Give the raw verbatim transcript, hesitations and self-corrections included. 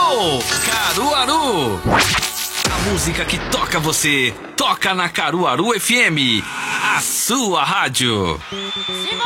Alô, Caruaru! A música que toca você, toca na Caruaru F M, a sua rádio.